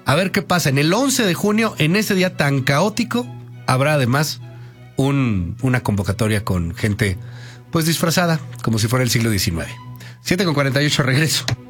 A ver qué pasa. En el 11 de junio, en ese día tan caótico, habrá además una convocatoria con gente pues disfrazada, como si fuera el siglo XIX. 7:48, regreso.